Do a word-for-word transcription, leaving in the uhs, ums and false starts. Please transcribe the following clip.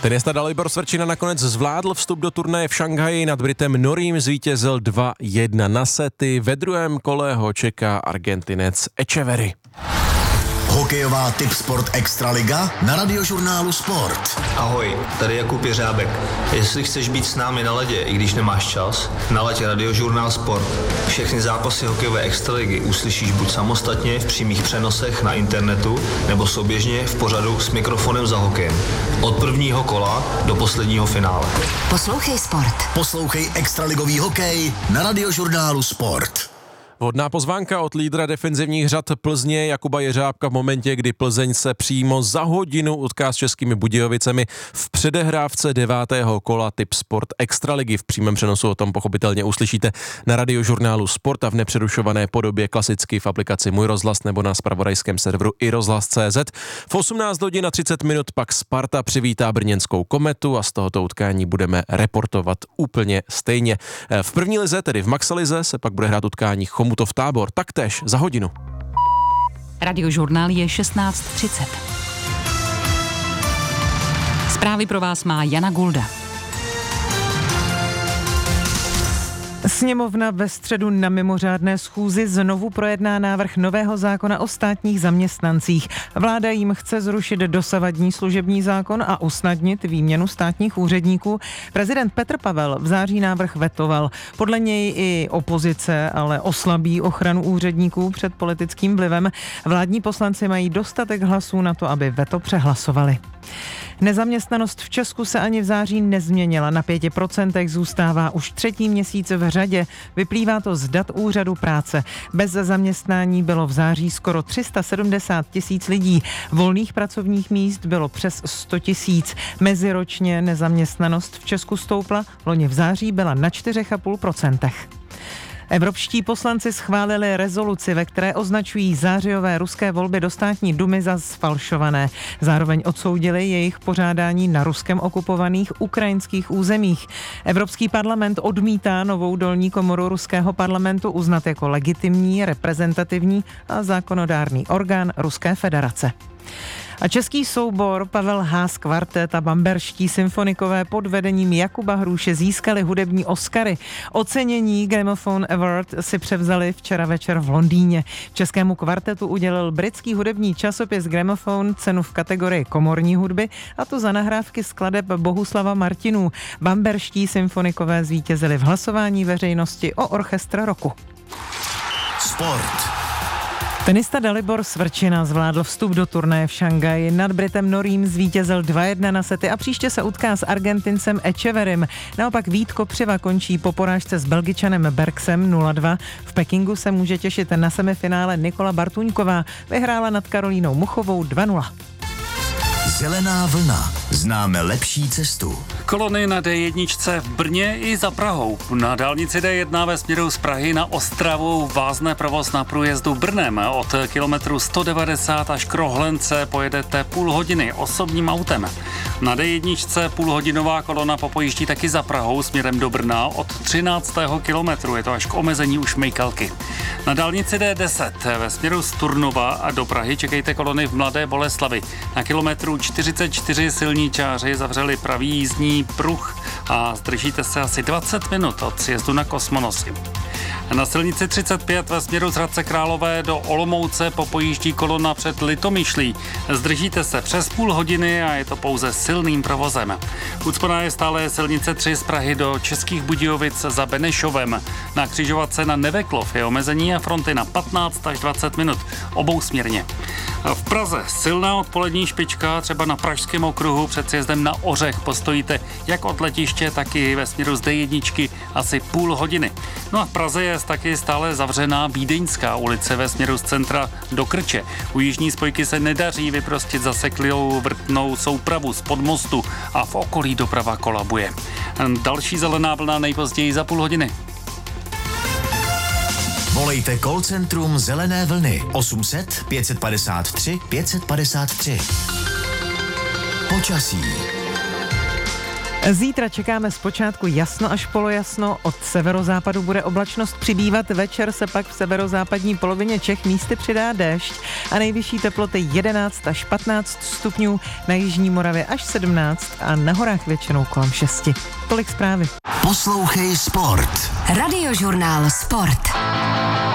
Tenista Dalibor Svrčina nakonec zvládl vstup do turnaje v Šanghaji, nad Britem Norím zvítězil dva jedna na sety, ve druhém kole ho čeká Argentinec Echeverry. Hokejová Tipsport Extraliga na Radiožurnálu Sport. Ahoj, tady Jakub Jeřábek. Jestli chceš být s námi na ledě, i když nemáš čas, nalaď Radiožurnál Sport. Všechny zápasy hokejové Extraligy uslyšíš buď samostatně v přímých přenosech na internetu, nebo souběžně v pořadu S mikrofonem za hokejem. Od prvního kola do posledního finále. Poslouchej Sport. Poslouchej extraligový hokej na Radiožurnálu Sport. Vhodná pozvánka od lídra defenzivních řad Plzně Jakuba Jeřábka v momentě, kdy Plzeň se přímo za hodinu utká s Českými Budějovicemi v předehrávce devátého kola Tipsport Extraligy. V přímém přenosu o tom pochopitelně uslyšíte na Radiožurnálu Sport a v nepřerušované podobě klasicky v aplikaci Můj rozhlas nebo na zpravodajském serveru i rozhlas tečka cé zet. V osmnáct hodin a třicet minut pak Sparta přivítá brněnskou Kometu a z tohoto utkání budeme reportovat úplně stejně. V první lize, tedy v Maxalize, se pak bude hrát utkání Chomutov Tábor, taktéž za hodinu. Radiožurnál je šestnáct třicet. Zprávy pro vás má Jana Gulda. Sněmovna ve středu na mimořádné schůzi znovu projedná návrh nového zákona o státních zaměstnancích. Vláda jim chce zrušit dosavadní služební zákon a usnadnit výměnu státních úředníků. Prezident Petr Pavel v září návrh vetoval. Podle něj i opozice ale oslabí ochranu úředníků před politickým vlivem. Vládní poslanci mají dostatek hlasů na to, aby veto přehlasovali. Nezaměstnanost v Česku se ani v září nezměnila. Na pěti procentech zůstává už třetí měsíc v řadě. Vyplývá to z dat Úřadu práce. Bez zaměstnání bylo v září skoro tři sta sedmdesát tisíc lidí. Volných pracovních míst bylo přes sto tisíc. Meziročně nezaměstnanost v Česku stoupla. Loni v září byla na čtyři celá pět procenta. Evropští poslanci schválili rezoluci, ve které označují zářijové ruské volby do státní dumy za sfalšované. Zároveň odsoudili jejich pořádání na ruskem okupovaných ukrajinských územích. Evropský parlament odmítá novou dolní komoru ruského parlamentu uznat jako legitimní, reprezentativní a zákonodárný orgán Ruské federace. A český soubor Pavel Haas Kvartet a Bamberští symfonikové pod vedením Jakuba Hruše získali hudební Oscary. Ocenění Gramophone Award si převzali včera večer v Londýně. Českému kvartetu udělil britský hudební časopis Gramophone cenu v kategorii komorní hudby, a to za nahrávky skladeb Bohuslava Martinů. Bamberští symfonikové zvítězili v hlasování veřejnosti o orchestr roku. Sport. Tenista Dalibor Svrčina zvládl vstup do turnaje v Šanghaji. Nad Britem Norím zvítězil dva jedna na sety a příště se utká s Argentincem Echeverrym. Naopak Vít Kopřiva končí po porážce s Belgičanem Bergsem nula dva. V Pekingu se může těšit na semifinále Nikola Bartuňková. Vyhrála nad Karolínou Muchovou dva nula. Zelená vlna. Známe lepší cestu. Kolony na dé jedna v Brně i za Prahou. Na dálnici dé jedna ve směru z Prahy na Ostravu vázne provoz na průjezdu Brnem. Od kilometru sto devadesát až k Rohlence pojedete půl hodiny osobním autem. Na dé jedna půlhodinová kolona popojíždí taky za Prahou směrem do Brna od třináctého kilometru. Je to až k omezení u Šmejkalky. Na dálnici dé deset ve směru z Turnova a do Prahy čekejte kolony v Mladé Boleslavi. Na kilometru čtyřicet čtyři silničáři zavřeli pravý jízdní pruh a zdržíte se asi dvacet minut od sjezdu na Kosmonosy. Na silnici třicet pět ve směru z Hradce Králové do Olomouce popojíždí kolona před Litomyšlí. Zdržíte se přes půl hodiny a je to pouze silným provozem. Ucpaná je stále silnice tři z Prahy do Českých Budějovic za Benešovem. Na křižovatce na Neveklov je omezení a fronty na patnáct až dvacet minut obousměrně. V Praze silná odpolední špička, třeba na Pražském okruhu před sjezdem na Ořech postojíte jak od letiště, tak i ve směru z dé jedna asi půl hodiny. No a v Praze je taky stále zavřená Vídeňská ulice ve směru z centra do Krče. U jižní spojky se nedaří vyprostit zaseklou vrtnou soupravu z podmostu a v okolí doprava kolabuje. Další zelená vlna nejpozději za půl hodiny. Volejte call centrum Zelené vlny osm set pět padesát tři pět padesát tři. Počasí. Zítra čekáme zpočátku jasno až polojasno, od severozápadu bude oblačnost přibývat, večer se pak v severozápadní polovině Čech místy přidá déšť a nejvyšší teploty jedenáct až patnáct stupňů, na jižní Moravě až sedmnáct a na horách většinou kolem šesti. Tolik zprávy. Poslouchej Sport. Radiožurnál Sport.